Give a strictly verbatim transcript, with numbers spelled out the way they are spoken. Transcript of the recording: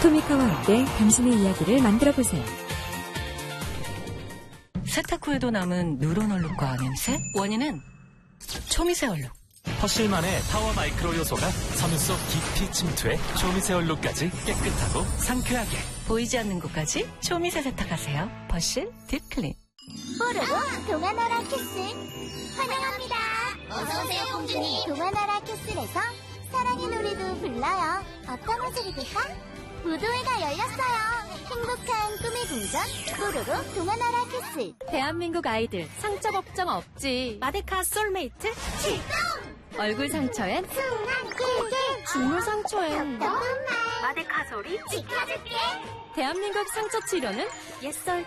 토미카와 함께 당신의 이야기를 만들어보세요. 세탁 후에도 남은 누런 얼룩과 냄새? 원인은 초미세 얼룩. 퍼실만의 타워 마이크로 요소가 섬유 속 깊이 침투해 초미세 얼룩까지 깨끗하고 상쾌하게. 보이지 않는 곳까지 초미세 세탁하세요. 퍼실 딥클린. 뽀로로 동화나라 캐슬 환영합니다. 어서오세요 공주님. 동화나라 캐슬에서 사랑의 노래도 불러요. 어떤 옷을 입을까? 무도회가 열렸어요. 행복한 꿈의 궁전 뽀로로 동화나라 캐슬. 대한민국 아이들 상처 걱정 없지. 마데카 솔메이트 출동! 얼굴 상처엔 순한 꿀꿀 중물 상처엔 마데카 마데카 소리 지켜줄게. 대한민국 상처 치료는 옛설